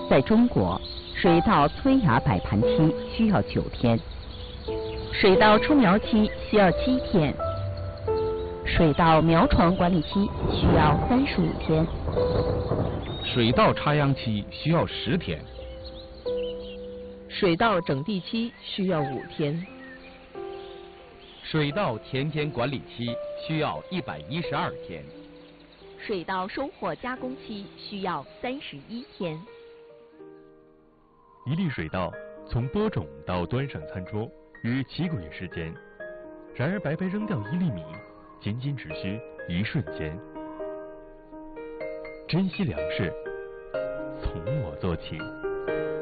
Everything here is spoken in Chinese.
在中国，水稻催芽摆盘期需要9天，水稻出苗期需要7天，水稻苗床管理期需要35天， 水稻插秧期需要10天， 水稻整地期需要5天， 水稻田间管理期需要112天， 水稻收获加工期需要31天。 一粒水稻从播种到端上餐桌约7个月时间，然而白白扔掉1粒米，仅仅只需1瞬间。珍惜粮食，从我做起。